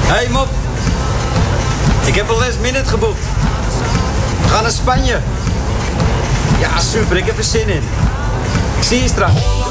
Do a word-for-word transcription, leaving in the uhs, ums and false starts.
Hey Mop. Ik heb een last minute geboekt. We gaan naar Spanje. Ja, super. Ik heb er zin in. Ik zie je straks.